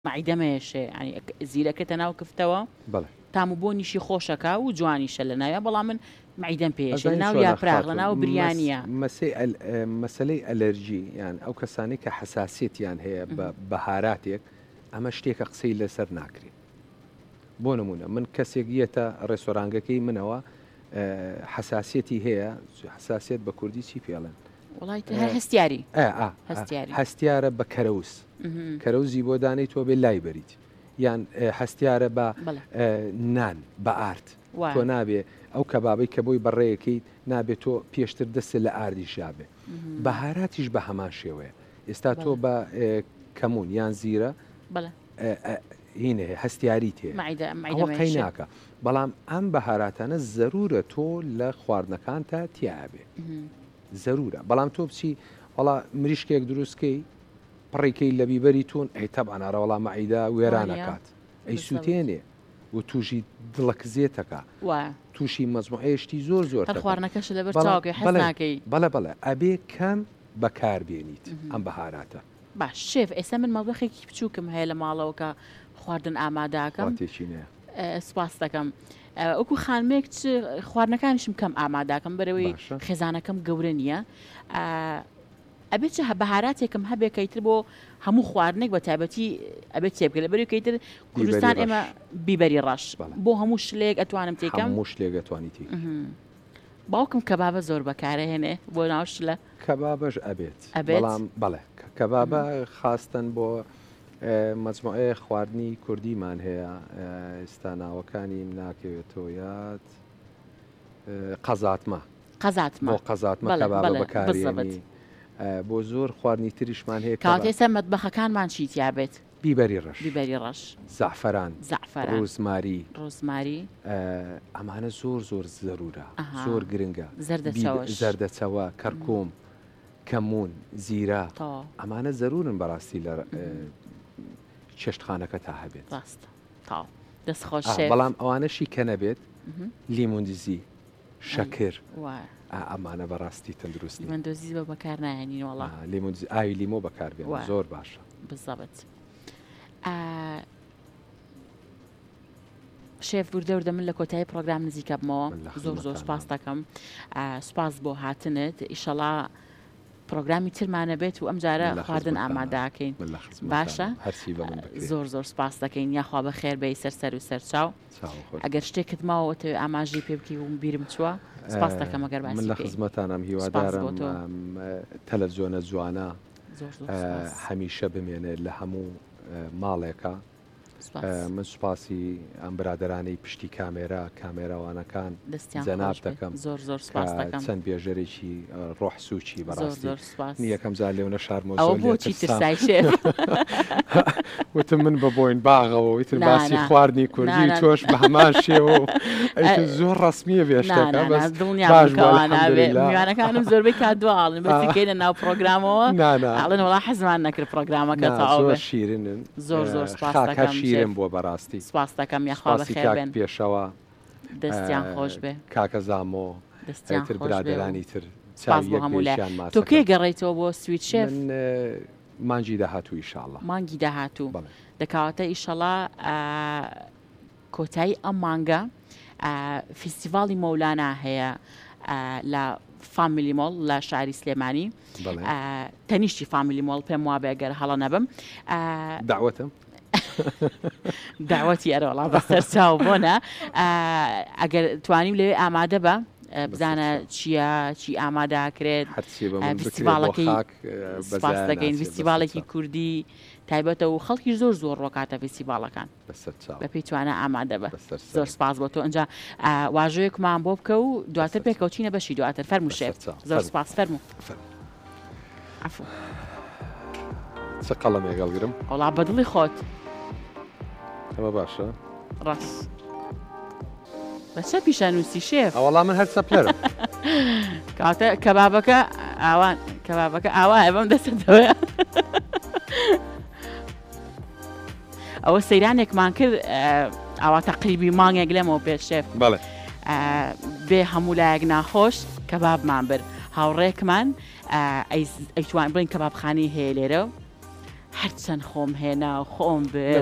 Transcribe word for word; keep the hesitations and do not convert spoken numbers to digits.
معیدەمەیەشێ ینی زیرەکەتە ناو کفتەوە تام و بۆنیشی خۆشەکە و جوانیشە لە ناوە بەڵام من معیدەم پێشە ناو یاپراغ لە ناو بریانیە مەسەلەی ئەلەرژی یان ئەو کەسانی کە حساسیتیان هەیە بە بەهاراتێک ئەمە شتێکە قسەی لەسەر ناکرێت بۆ نمونە من کەسێک یەتە ڕێستۆرانگەکەی منەوە حساسیەتی هەیە حساسیت بە کوردی چی پێڵێن هەستیاری هەستیارە بە کەرەوس کەرەوزی بۆ دانەی تۆ بێ لای بەریت یان هەستیارە بە نان بە ئارت تۆ نابێ ئەو کەبابەی کە بۆی بەڕێیەکەی نابێت تۆ پێشتر دەست لە ئاردی شابێ بەهاراتیش بە هەمان شێوەیە ئێستا تۆ بە کەمون یان زیرە هینێ هەستیاری تێ قەی ناکە بەڵام ئەم بەهاراتانە زەرورە تۆ لە خواردنەکانتە تیابێ زەرورە بەڵام تۆ بچی وڵا مریشکێک دروستکەی پڕێکەی لە بیبەری تون ئەی تەبعانارە وەڵام مەعیدا وێرانەکات ئەی سووتێنێ و تووشی دڵەکزێتەکە تووشی مەزموعێشتی زۆر زۆر خواردنەکەش لەبەر چاوکەی حەز ناکەی بەڵێ بەڵێ ئەبێ کەم بەکاربێنیت ئەم بەهاراتە باش شێف ئێستا من مەڵبەخێکی بچووکم هەیە لە ماڵەوەکە خواردن ئاماداکەم سپاس دەکەم ئەوکو خانمێک خواردنەکانیشم کەم ئاماداکەم بەرەوەی خێزانەکەم گەورە نییە ئەبێت چه بەهاراتێکم هەبێکەیتر بۆ هەموو خواردنێک بە تایبەتی ئەبێت تێبکە لە بەرەوەکەیتر کوردستان ئێمە بیبەری ڕەش بۆ هەموو شلێک ئەتوانم تێکەم هەموو شلێک ئەتوانی تێک باوکم کەبابە زۆر بەکارەهێنێ بۆ ناو شلە کەبابەش ئەبێت بەڵام بەڵێ کەبابە خاستن بۆ مەجموعەیە خواردنی کوردیمان هەیە ئێستا ناوەکانی ناکەوێتەوە یاد قەزاتمە قەزاتمە بۆ قەزاتمە کەبابە بەکارێنی بۆ زۆر خواردنی تریشمان هەیە کاتێستا مەتبەخەکانمان چیتیا بێت بیبەری ڕەش بیبەری ڕەش زەعفەران زەعفەران ڕوزماری ڕوزماری ئەمانە زۆر زۆر زەرورە زۆر گرنگە زەردەچەوەش زەردەچەوە کەرکووم کەمون زیرە ئەمانە زەرورن بەڕاستی لە چێشتخانەکە تا هەبێت ڕاست تا دەستخۆش بەڵام ئەوانەشی کە نەبێت لیمۆندزی شەکر ئەمانە بەڕاستی تەندروستی لیمۆندۆزی بە بەکار نایێنین وەڵا لیمۆندزی ئاوی لیمۆ بەکاربێن زۆر باشە بزەبت شێف وردەوردە من لە کۆتایی پرۆگرام نزیکە بمەوە زۆر زۆر سپاس دەکەم سپاس بۆ هاتنت ئیشەڵا پرۆگرامی ترمانە بێت و ئەم جارە خواردن ئاماداکەین باشە زۆر زۆر سپاس دەکەین یاخوا بە خێر بەی سەرسەر و سەرچاو ئەگەر شتێکت ماوەتە ئاماژی پێ بکەی و بیرم چووە سپاس دەکەم ئەگەر باسی من لە خزمەتانم هیوادارم تەلەڤیزیۆنە جوانە هەمیشە بمێنێت لە هەموو ماڵێکە من سوپاسی ئەم برادرانەی پشتی کامێرا کامێراوانەکان جەناب دەکەم زۆر زۆر سپاس دەکەم چەند بێژەرێکی ڕۆح سوچی بەڕاستی یەکەم جار لێونە شارمۆ بۆچی ترسای شێف وتم من بە بۆین باغەوە ویتر باسی خواردنی کوردی تۆش بە هەمان شێوە زۆر ڕسمیە بێشتەکە میوانەکانم زۆربەی کادوواڵن بەسیکەینە ناو پرۆگرامەوە ئاڵێن وەڵا حەزمان نەکرد پرۆگرامەکە تەواو شیرنن زۆر زۆر سپاس دەکەم شیرم بۆ بەڕاستی سپاس دەکەم یاخوا بەخێر بێن پێشەوە دەستیان خۆش بێ کاکە زامۆ دەستیان برادرانی تر سپاس بۆ هەموو لای تۆ کێ گەڕێیتەوە بۆ سویت شێف مانگی داهاتوو ئیشاڵڵا مانگی داهاتوو دەکەواتە ئیشەڵا کۆتایی ئەم مانگە فیستیڤاڵی مەولانا هەیە لە فامیلی مۆڵ لە شاری سلێمانی تەنیشتی فامیلی مۆڵ پێم وابێ ئەگەر هەڵە نەبم داوەتم داوەتی ئەرەوەڵا بەسەر چاو بۆنە ئەگەر توانیم لەوێ ئامادە بە بزانە چییە چی ئاماداکرێت فیستیڤاڵەکەی سپاس دەکەین فیستیڤاڵێکی کوردی تایبەتە و خەڵکی زۆر زۆر ڕۆکاتە فیستیڤاڵەکان بە پێی توانە ئامادە بە زۆر سپاس بۆ تۆ ئەنجا واژەیەکمان بۆ بکە و دواتر پێکەوتینە بەشی دواتر فەرموو شێف زۆر سپاس فەرموو عەفو چ قەڵەمێک هەڵگرم وەڵا بەدڵی خۆت ئەمە باشە ڕاست بە چە پیشەنووسی شێف ئەوەڵام من هەر چەپلەرم کاتە کەبابەکە ئاوان کەبابەکە ئاوایە بەم دەستەوەیە ئەوە سەیرانێکمان کرد ئاوا تەقریبی مانگێک لەمەوە پێش شێف بەڵێ بێ هەموو لایەک ناخۆش کەبابمان بر هاوڕێکمان ئەیتوان بڵین کەبابخانەی هەیە لێرە هەرچەند خۆم هێنا و خۆم بێ